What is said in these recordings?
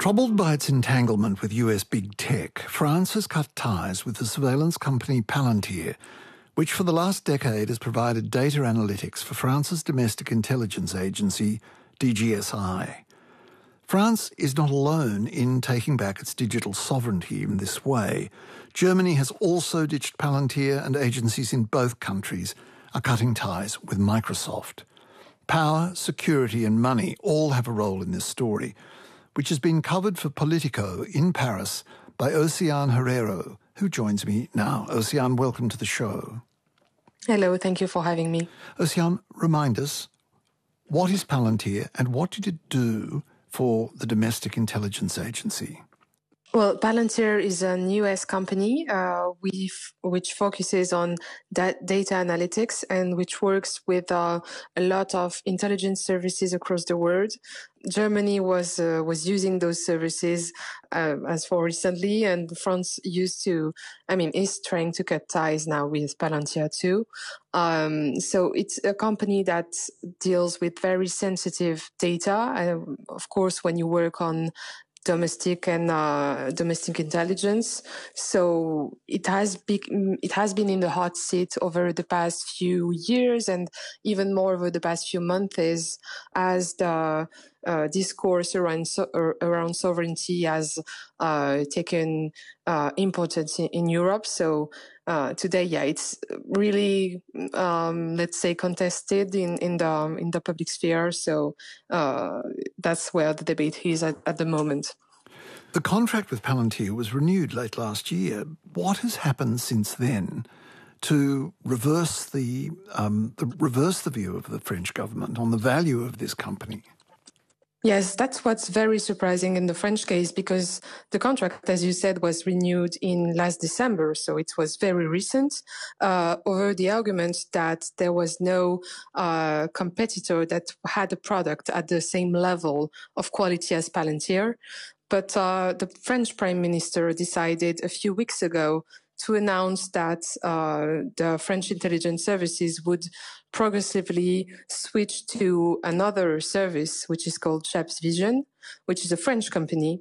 Troubled by its entanglement with US big tech, France has cut ties with the surveillance company Palantir, which for the last decade has provided data analytics for France's domestic intelligence agency, DGSI. France is not alone in taking back its digital sovereignty in this way. Germany has also ditched Palantir, and agencies in both countries are cutting ties with Microsoft. Power, security and money all have a role in this story, which has been covered for Politico in Paris by Oceane Herrero, who joins me now. Oceane, welcome to the show. Hello, thank you for having me. Oceane, remind us, what is Palantir and what did it do for the Domestic Intelligence Agency? Well, Palantir is an US company which focuses on data analytics and which works with a lot of intelligence services across the world. Germany was using those services as for recently, and France is trying to cut ties now with Palantir too. So it's a company that deals with very sensitive data. Of course, when you work on domestic intelligence. So it has been in the hot seat over the past few years, and even more over the past few months as the discourse around sovereignty has taken importance in Europe. So today, it's really let's say contested in the public sphere. So that's where the debate is at the moment. The contract with Palantir was renewed late last year. What has happened since then to reverse the view of the French government on the value of this company? Yes, that's what's very surprising in the French case, because the contract, as you said, was renewed in last December. So it was very recent, over the argument that there was no competitor that had a product at the same level of quality as Palantir. But the French Prime Minister decided a few weeks ago to announce that the French intelligence services would progressively switch to another service, which is called Chaps Vision, which is a French company.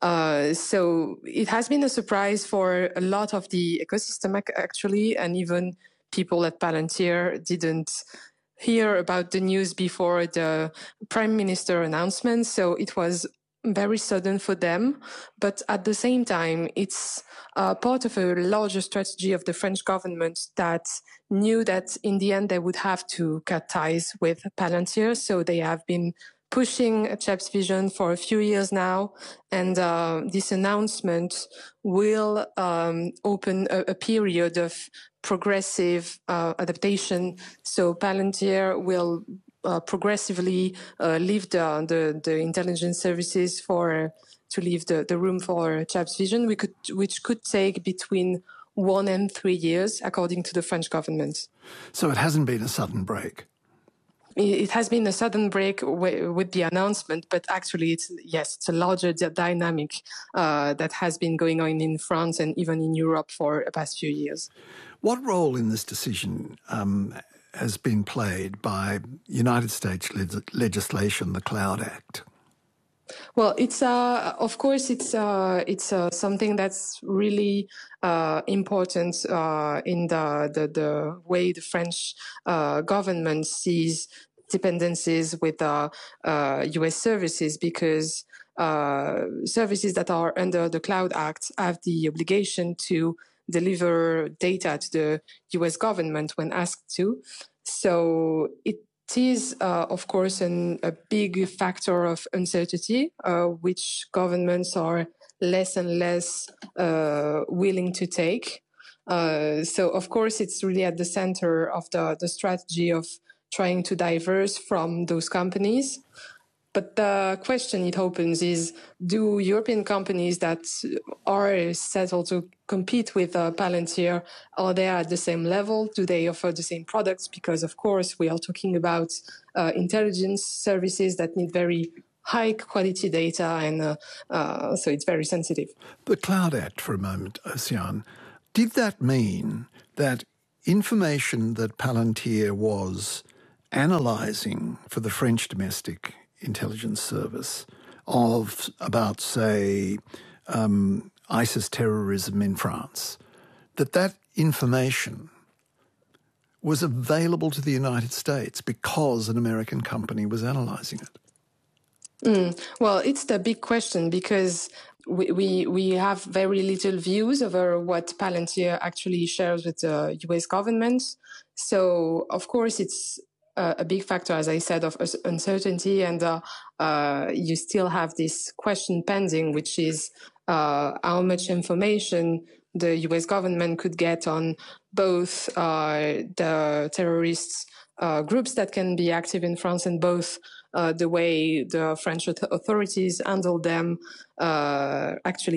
So it has been a surprise for a lot of the ecosystem, actually, and even people at Palantir didn't hear about the news before the Prime Minister announcement. So it was very sudden for them, but at the same time, it's part of a larger strategy of the French government that knew that in the end they would have to cut ties with Palantir. So they have been pushing Chaps Vision for a few years now, and this announcement will open a period of progressive adaptation. So Palantir will progressively leave the intelligence services to leave the room for Chaps Vision, which could take between 1 and 3 years, according to the French government. So it hasn't been a sudden break. It has been a sudden break with the announcement, but actually it's a larger dynamic that has been going on in France and even in Europe for the past few years. What role in this decision has been played by United States legislation, the Cloud Act? Well, it's of course it's something that's really important in the way the French government sees dependencies with US services, because services that are under the Cloud Act have the obligation to deliver data to the US government when asked to. So it is, of course, a big factor of uncertainty, which governments are less and less willing to take. So, of course, it's really at the center of the strategy of trying to diverse from those companies. But the question it opens is, do European companies that are settled to compete with Palantir, are they at the same level? Do they offer the same products? Because, of course, we are talking about intelligence services that need very high quality data, and so it's very sensitive. The Cloud Act, for a moment, Oceane, did that mean that information that Palantir was analysing for the French domestic intelligence service about, say, ISIS terrorism in France, that information was available to the United States because an American company was analysing it? Well, it's the big question because we have very little views over what Palantir actually shares with the US government. So, of course, it's a big factor, as I said, of uncertainty. And you still have this question pending, which is how much information the US government could get on both the terrorists groups that can be active in France and both the way the French authorities handle them actually